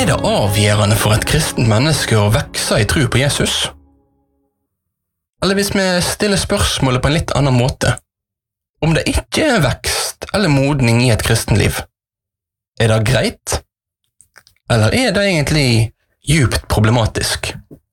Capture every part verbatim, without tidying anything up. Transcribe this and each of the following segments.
Er det avgjørende for et kristent menneske å vokse i tro på Jesus? Eller hvis vi stiller spørsmålet på en litt annen måte, om det ikke er vekst eller modning i et kristenliv, er det greit? Eller er det egentlig djupt problematisk?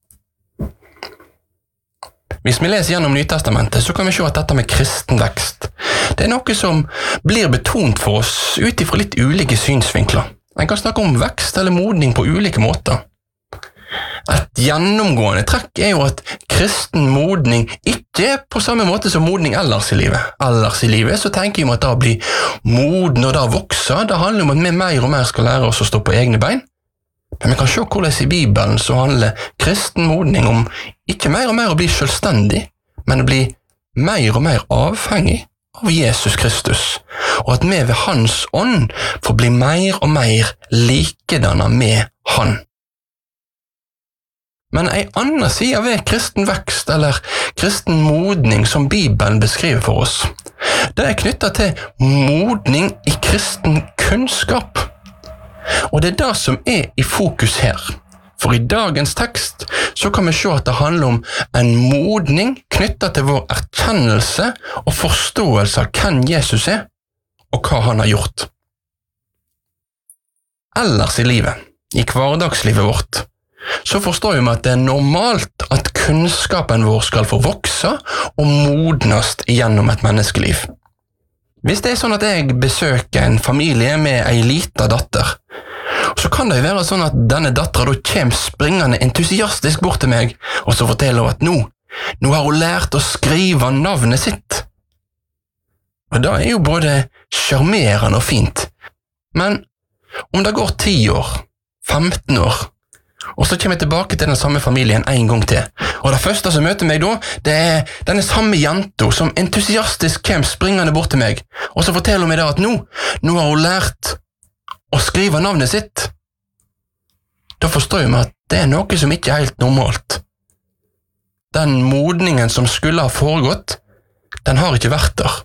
Hvis vi leser gjennom Nytestamentet, så kan vi se at dette med kristen vekst, det er noe som blir betont for oss ut ifra litt ulike synsvinkler. En kan snakke om vekst eller modning på ulike måter. Et gjennomgående trekk er jo at kristen modning ikke er på samme måte som modning ellers i livet. Ellers i livet så tenker vi om at det blir moden og det vokser. Det handler om at vi mer og mer skal lære oss å stå på egne bein. Men vi kan se hvordan i Bibelen så handler kristen modning om ikke mer og mer å bli selvstendig, men å bli mer og mer avhengig av Jesus Kristus, og at vi ved hans ånd får bli mer og mer likedannet med han. Men en annen side ved kristen vekst eller kristen modning som Bibelen beskriver for oss, det er knyttet til modning i kristen kunnskap. Og det er det som er i fokus her. For i dagens tekst så kan vi se at det handler om en modning knyttet til vår erkjennelse og forståelse av hvem Jesus er og hva han har gjort. Ellers i livet, i hverdagslivet vårt, så forstår vi at det er normalt at kunnskapen vår skal få vokse og modnast gjennom et menneskeliv. Hvis det er sånn at jeg besøker en familie med en liten datter, så kan det jo være sånn at denne datteren da kommer springende entusiastisk bort til meg, og så forteller hun at nå, nå har hun lært å skrive navnet sitt. Og det er jo både charmerende og fint. Men om det går ti år, femten år, og så kommer jeg tilbake til den samme familien en gang til, og det første som møter meg da, det er denne samme jenta som entusiastisk kommer springende bort til meg, og så forteller hun meg da at nå, nå har hun lært å skrive navnet sitt. Da forstår vi at det er noe som ikke er helt normalt. Den modningen som skulle ha foregått, den har ikke vært der.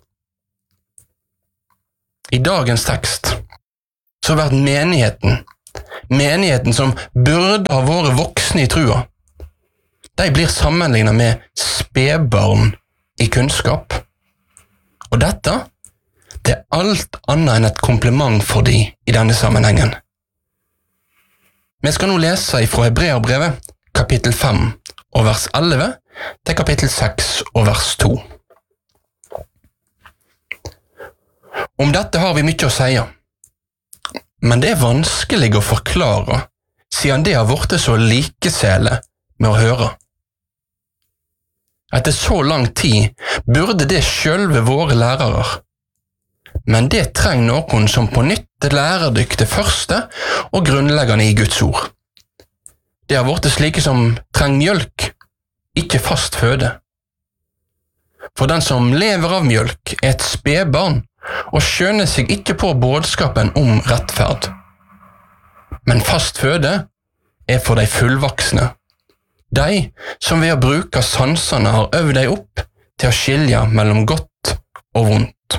I dagens tekst så har vært menigheten, menigheten som burde ha vært voksne i trua, de blir sammenlignet med spedbarn i kunnskap. Og dette, det er alt annet enn et kompliment for de i denne sammenhengen. Vi skal nå lese fra Hebreerbrevet, kapittel fem, og vers elleve, til kapittel seks og vers to. Om dette har vi mye å si, men det er vanskelig å forklare, siden det har vært så likesele med å høre. Etter så lang tid burde det sjølve våre lærere, men det trenger noen som på nytt lærer dykk det første og grunnleggende i Guds ord. Det har vært slike som trenger mjølk, ikke fast føde. For den som lever av mjølk er et spedbarn, og skjønner seg ikke på budskapen om rettferd. Men fast føde er for de fullvoksne, de som ved å bruke sansene har øvd deg opp til å skilje mellom godt og vondt.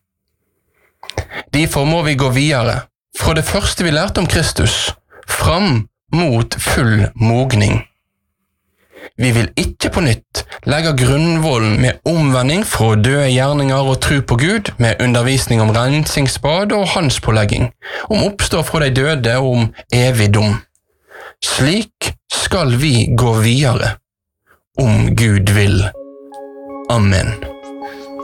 Derfor må vi gå videre, fra det første vi lærte om Kristus, fram mot full mogning. Vi vil ikke på nytt legge grunnvollen med omvending fra døde gjerninger og tro på Gud, med undervisning om rensingsbad og handspålegging, om oppstå fra de døde og om evig dom. Slik skal vi gå videre, om Gud vil. Amen.